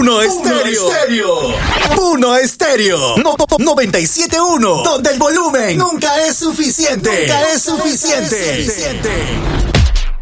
Puno Estéreo. Puno Estéreo. 97.1. Donde el volumen nunca es suficiente.